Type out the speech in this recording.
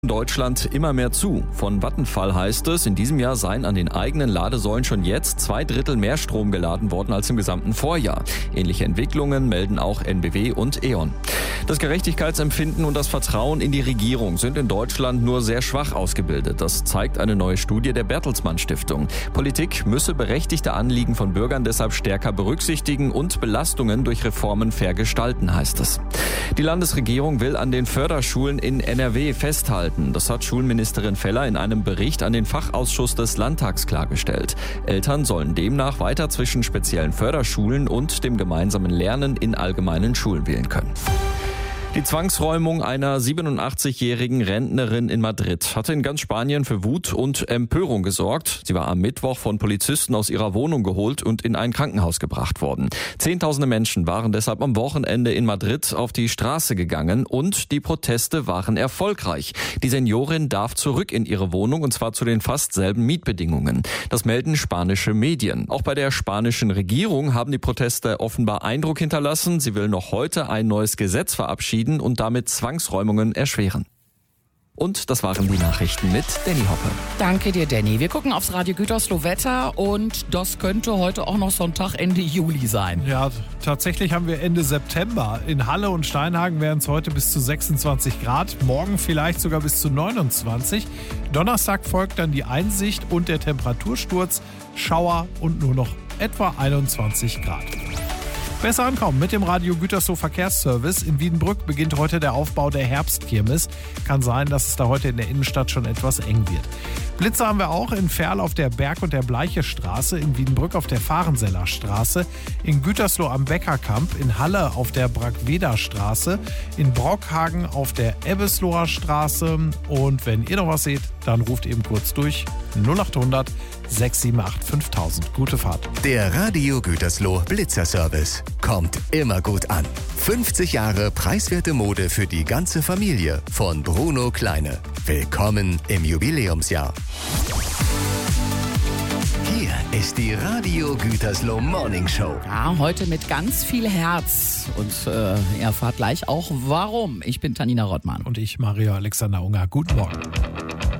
In Deutschland immer mehr zu. Von Vattenfall heißt es, in diesem Jahr seien an den eigenen Ladesäulen schon jetzt 2/3 mehr Strom geladen worden als im gesamten Vorjahr. Ähnliche Entwicklungen melden auch NBW und E.ON. Das Gerechtigkeitsempfinden und das Vertrauen in die Regierung sind in Deutschland nur sehr schwach ausgebildet. Das zeigt eine neue Studie der Bertelsmann Stiftung. Politik müsse berechtigte Anliegen von Bürgern deshalb stärker berücksichtigen und Belastungen durch Reformen fair gestalten, heißt es. Die Landesregierung will an den Förderschulen in NRW festhalten. Das hat Schulministerin Feller in einem Bericht an den Fachausschuss des Landtags klargestellt. Eltern sollen demnach weiter zwischen speziellen Förderschulen und dem gemeinsamen Lernen in allgemeinen Schulen wählen können. Die Zwangsräumung einer 87-jährigen Rentnerin in Madrid hatte in ganz Spanien für Wut und Empörung gesorgt. Sie war am Mittwoch von Polizisten aus ihrer Wohnung geholt und in ein Krankenhaus gebracht worden. Zehntausende Menschen waren deshalb am Wochenende in Madrid auf die Straße gegangen und die Proteste waren erfolgreich. Die Seniorin darf zurück in ihre Wohnung und zwar zu den fast selben Mietbedingungen. Das melden spanische Medien. Auch bei der spanischen Regierung haben die Proteste offenbar Eindruck hinterlassen. Sie will noch heute ein neues Gesetz verabschieden und damit Zwangsräumungen erschweren. Und das waren die Nachrichten mit Danny Hoppe. Danke dir, Danny. Wir gucken aufs Radio Gütersloh Wetter und das könnte heute auch noch Sonntag Ende Juli sein. Ja, tatsächlich haben wir Ende September. In Halle und Steinhagen werden es heute bis zu 26 Grad, morgen vielleicht sogar bis zu 29. Donnerstag folgt dann die Einsicht und der Temperatursturz, Schauer und nur noch etwa 21 Grad. Besser ankommen mit dem Radio Gütersloh Verkehrsservice. In Wiedenbrück beginnt heute der Aufbau der Herbstkirmes. Kann sein, dass es da heute in der Innenstadt schon etwas eng wird. Blitze haben wir auch in Ferl auf der Berg- und der Bleichestraße, in Wiedenbrück auf der Fahrenseller Straße, in Gütersloh am Beckerkamp, in Halle auf der Bragweder Straße, in Brockhagen auf der Ebbesloher Straße. Und wenn ihr noch was seht, dann ruft eben kurz durch 0800 678 5000. Gute Fahrt. Der Radio Gütersloh Blitzerservice kommt immer gut an. 50 Jahre preiswerte Mode für die ganze Familie von Bruno Kleine. Willkommen im Jubiläumsjahr. Hier ist die Radio Gütersloh Morning Show. Ja, heute mit ganz viel Herz. Und ihr erfahrt gleich auch warum. Ich bin Tanina Rottmann. Und ich, Mario Alexander Unger. Guten Morgen.